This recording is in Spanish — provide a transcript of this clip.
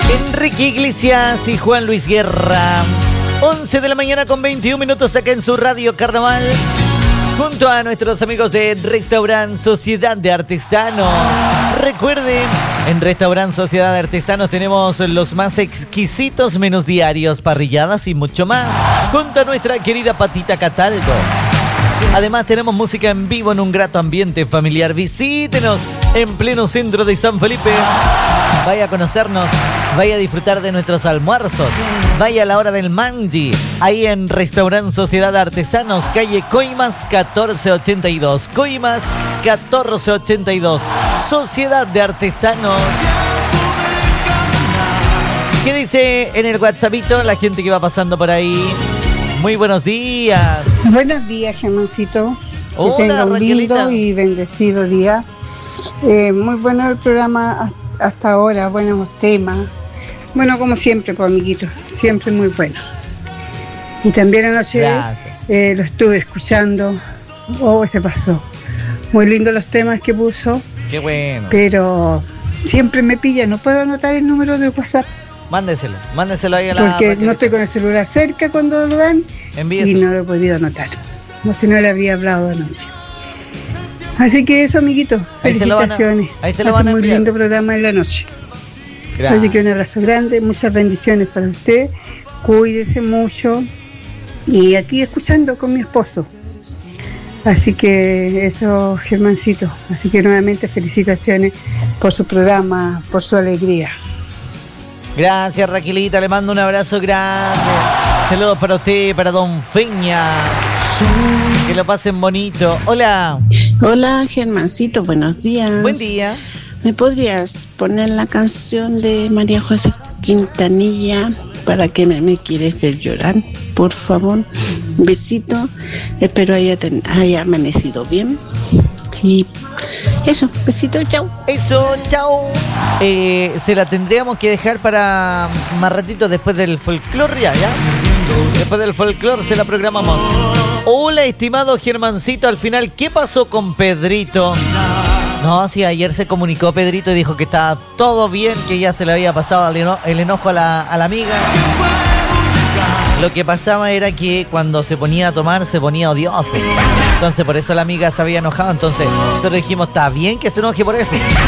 Enrique Iglesias y Juan Luis Guerra. 11 de la mañana con 21 minutos acá en su Radio Carnaval. Junto a nuestros amigos de Restaurant Sociedad de Artesanos. Recuerden, en Restaurant Sociedad de Artesanos tenemos los más exquisitos menús diarios, parrilladas y mucho más. Junto a nuestra querida Patita Cataldo. Además tenemos música en vivo en un grato ambiente familiar. Visítenos en pleno centro de San Felipe. Vaya a conocernos, vaya a disfrutar de nuestros almuerzos. Vaya a la hora del mangi. Ahí en Restaurant Sociedad de Artesanos, calle Coimas 1482. Coimas 1482. Sociedad de Artesanos. ¿Qué dice en el WhatsAppito la gente que va pasando por ahí? Muy buenos días. Buenos días, Germancito. Hola, que tenga un Raquelita. lindo y bendecido día. Muy bueno el programa hasta ahora, buenos temas. Bueno, como siempre, pues, amiguito, siempre muy bueno. Y también anoche lo estuve escuchando. Oh, se pasó. Muy lindo los temas que puso. Qué bueno. Pero siempre me pilla, no puedo anotar el número de WhatsApp. Mándeselo ahí a la... Porque Raquelita. no estoy con el celular cerca cuando lo dan. Envíeselo. Y no lo he podido anotar. No, si no le habría hablado anoche. Así que eso, amiguito, Ahí se lo van a- felicitaciones. ahí se lo van a Hace muy enviar. lindo programa en la noche. Gracias. Así que un abrazo grande, muchas bendiciones para usted. Cuídese mucho. Y aquí escuchando con mi esposo. Así que eso, Germancito. Así que nuevamente felicitaciones por su programa, por su alegría. Gracias, Raquelita, le mando un abrazo grande. Saludos para usted, para Don Feña. Que lo pasen bonito. Hola. Hola, Germancito, buenos días. Buen día. ¿Me podrías poner la canción de María José Quintanilla para que me quieres ver llorar? Por favor. Un besito. Espero haya amanecido bien. Y eso, besito, chao. Eso, chao. Se la tendríamos que dejar para más ratito después del folclore, ¿ya? Después del folclore se la programamos. Hola, estimado Germancito, al final, ¿qué pasó con Pedrito? No, sí, ayer se comunicó Pedrito y dijo que estaba todo bien, que ya se le había pasado el enojo a la amiga. Lo que pasaba era que cuando se ponía a tomar se ponía odioso. Entonces por eso la amiga se había enojado. Entonces nosotros dijimos, está bien que se enoje por eso.